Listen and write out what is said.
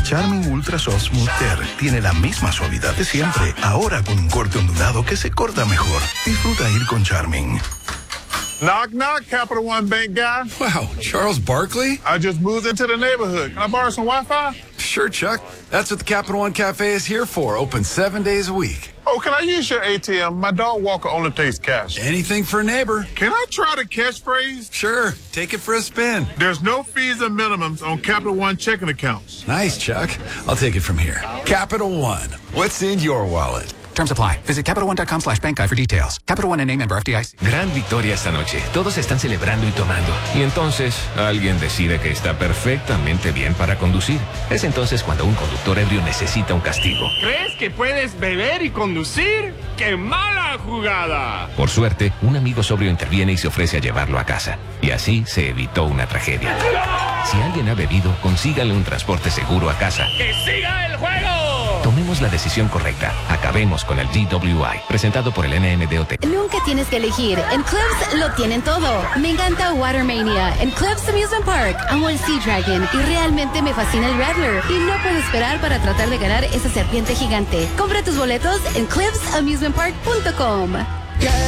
Charmin Ultra Soft Smooth Tear tiene la misma suavidad de siempre, ahora con un corte ondulado que se corta mejor. Disfruta ir con Charmin. Knock, knock, Capital One Bank guy. Wow, Charles Barkley? I just moved into the neighborhood. Can I borrow some Wi-Fi? Sure, Chuck. That's what the Capital One Cafe is here for. Open 7 days a week. Oh, can I use your ATM? My dog Walker only takes cash. Anything for a neighbor. Can I try the catchphrase? Sure. Take it for a spin. There's no fees or minimums on Capital One checking accounts. Nice, Chuck. I'll take it from here. Capital One. What's in your wallet? Terms apply. Visit CapitalOne.com/bankguide for details. Capital One, a member FDIC. Gran victoria esta noche. Todos están celebrando y tomando. Y entonces, alguien decide que está perfectamente bien para conducir. Es entonces cuando un conductor ebrio necesita un castigo. ¿Crees que puedes beber y conducir? ¡Qué mala jugada! Por suerte, un amigo sobrio interviene y se ofrece a llevarlo a casa. Y así se evitó una tragedia. Si alguien ha bebido, consígale un transporte seguro a casa. ¡Que siga el juego! Tomemos la decisión correcta. Acabemos con el DWI. Presentado por el NMDOT. Nunca tienes que elegir. En Clubs lo tienen todo. Me encanta Watermania. En Clubs Amusement Park amo el Sea Dragon. Y realmente me fascina el Rattler. Y no puedo esperar para tratar de ganar esa serpiente gigante. Compra tus boletos en clubsamusementpark.com.